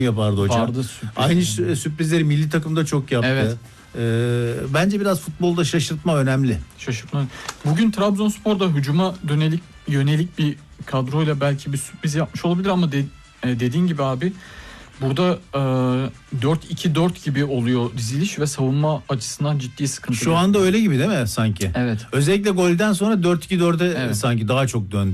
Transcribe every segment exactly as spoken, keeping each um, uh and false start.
yapardı hocam. Vardı, sürpriz. Aynı sürprizleri milli takımda çok yaptı. Evet. Ee, bence biraz futbolda şaşırtma önemli. Şaşırtma. Bugün Trabzonspor'da hücuma dönelik yönelik bir kadroyla belki bir sürpriz yapmış olabilir ama de, e, dediğin gibi abi burada e, dört iki dört gibi oluyor diziliş ve savunma açısından ciddi sıkıntı. Şu anda öyle gibi değil mi sanki? Evet. Özellikle golden sonra dört iki dörde Evet. sanki daha çok döndü.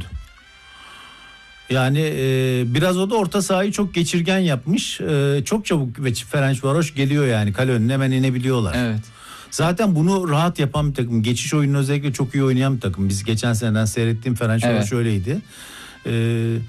Yani e, biraz o da orta sahayı çok geçirgen yapmış. E, çok çabuk ve Ferencvaroş geliyor yani kale önüne hemen inebiliyorlar. Evet. Zaten bunu rahat yapan bir takım. Geçiş oyununu özellikle çok iyi oynayan bir takım. Biz geçen seneden seyrettiğim Ferencvaroş Evet. öyleydi. Ee,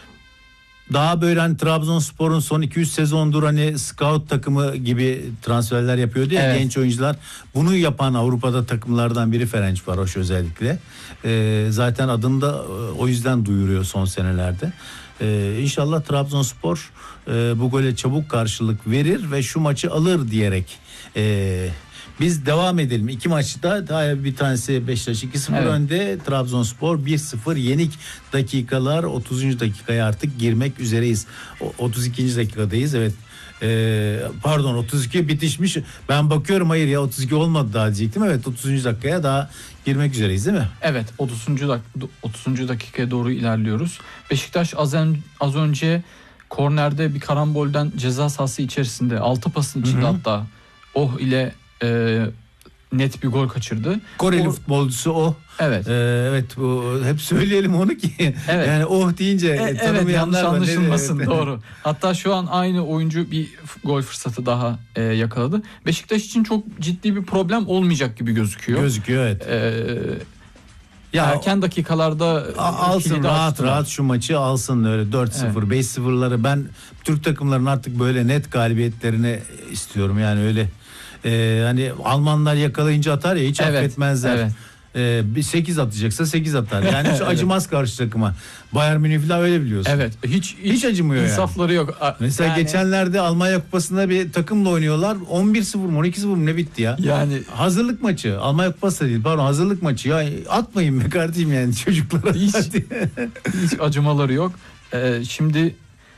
daha böyle hani Trabzonspor'un son iki üç sezondur hani scout takımı gibi transferler yapıyordu ya, Evet. genç oyuncular. Bunu yapan Avrupa'da takımlardan biri Ferencvaroş özellikle. Ee, zaten adını da o yüzden duyuruyor son senelerde. Ee, İnşallah Trabzonspor e, bu gole çabuk karşılık verir ve şu maçı alır diyerek e, biz devam edelim. İki maçta daha bir tanesi Beşiktaş iki sıfır Evet. önde. Trabzonspor bir sıfır yenik dakikalar otuzuncu dakikaya artık girmek üzereyiz. O, otuz ikinci dakikadayız. Evet. Ee, pardon otuz iki bitişmiş. Ben bakıyorum hayır ya otuz iki olmadı daha diyecektim. Evet otuzuncu dakikaya daha girmek üzereyiz değil mi? Evet, otuzuncu dak- otuzuncu dakikaya doğru ilerliyoruz. Beşiktaş az, en, az önce kornerde bir karambolden ceza sahası içerisinde altı pasın içinde, Hı hı. hatta oh ile e, net bir gol kaçırdı. Koreli O- futbolcusu o. Evet. Ee, evet bu, hep söyleyelim onu ki. Evet. Yani oh deyince E, evet, yanlış tanımayanlar var. anlaşılmasın, Evet. doğru. Hatta şu an aynı oyuncu bir f- gol fırsatı daha e, yakaladı. Beşiktaş için çok ciddi bir problem olmayacak gibi gözüküyor. Gözüküyor evet. E, Ya erken dakikalarda A- alsın kilidi rahat açtılar. rahat şu maçı alsın öyle dört sıfır Evet. beş sıfırları ben Türk takımlarının artık böyle net galibiyetlerini istiyorum yani öyle e, hani Almanlar yakalayınca atar ya hiç Evet, affetmezler. evet. E, bir sekiz atacaksa sekiz atar yani hiç acımaz karşı takıma. Bayern Münih falan öyle biliyorsun. Evet, hiç hiç, Hiç acımıyor yani. insafları yok. A- Mesela yani- geçenlerde Almanya Kupası'nda bir takımla oynuyorlar. on bir sıfır mı on iki sıfır mı ne bitti ya? Yani Hazırlık maçı. Almanya Kupası değil pardon hazırlık maçı. Ya atmayın be kardeşim yani çocuklara. Hiç. hiç acımaları yok. Ee, şimdi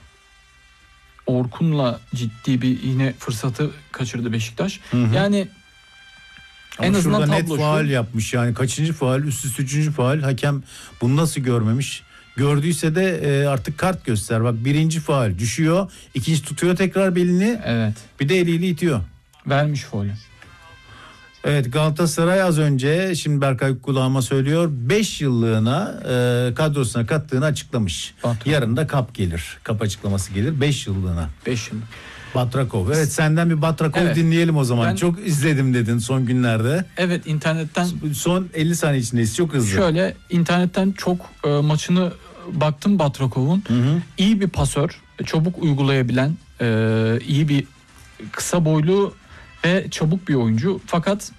Orkun'la ciddi bir yine fırsatı kaçırdı Beşiktaş. Hı hı. Yani Ama en azından şurada net tablo şu. faul yapmış yani kaçıncı faul üst üste üçüncü faul hakem bunu nasıl görmemiş gördüyse de e, artık kart göster bak birinci faul düşüyor ikinci tutuyor tekrar belini Evet. bir de eliyle itiyor. Vermiş faulü. Evet Galatasaray az önce şimdi Berkay kulağıma söylüyor beş yıllığına e, kadrosuna kattığını açıklamış. Batrakov. Yarın da kap gelir kap açıklaması gelir beş yıllığına. beş yıl. Batrakov evet senden bir Batrakov Evet. dinleyelim o zaman Ben- çok izledim dedin son günlerde. Evet, internetten Son elli saniye içindeyiz çok hızlı. şöyle internetten çok e, maçını baktım Batrakov'un. Hı hı. İyi bir pasör, çabuk uygulayabilen, e, iyi bir kısa boylu ve çabuk bir oyuncu. Fakat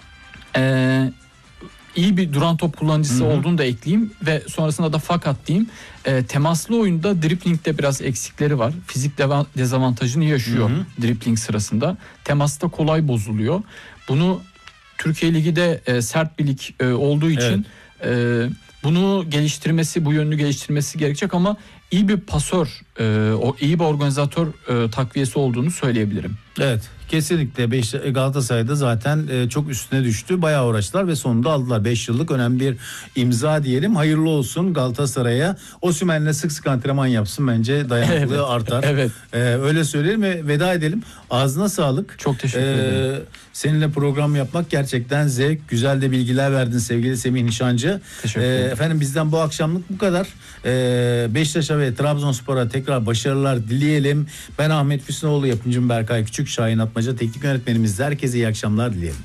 e, iyi bir duran top kullanıcısı Hı hı. olduğunu da ekleyeyim ve sonrasında da fakat diyeyim. E, temaslı oyunda driplingde biraz eksikleri var. Fizik deva- dezavantajını yaşıyor Hı hı. dripling sırasında. Temasta kolay bozuluyor. Bunu Türkiye Ligi de e, sert bir lig e, olduğu için e, bunu geliştirmesi, bu yönünü geliştirmesi gerekecek ama iyi bir pasör, e, o iyi bir organizatör e, takviyesi olduğunu söyleyebilirim. Evet kesinlikle Beşiktaş- Galatasaray'da zaten e, çok üstüne düştü. Bayağı uğraştılar ve sonunda aldılar. beş yıllık önemli bir imza diyelim. Hayırlı olsun Galatasaray'a. Osimhen'le sık sık antrenman yapsın bence dayanıklılığı Evet, artar. evet. E, öyle söyleyelim ve veda edelim. Ağzına sağlık. Çok teşekkür E, ederim. Seninle program yapmak gerçekten zevk. Güzel de bilgiler verdin sevgili Semih Nişancı. Teşekkür E, ederim. efendim bizden bu akşamlık bu kadar. E, Beşiktaş'a ve Trabzonspor'a tekrar başarılar dileyelim. Ben Ahmet Füsunoğlu, yapımcım Berkay Küçük, Şahin Atmaca, teknik yönetmenimiz. Herkese iyi akşamlar dileyelim.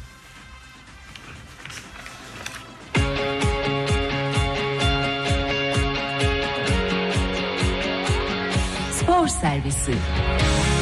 Spor Servisi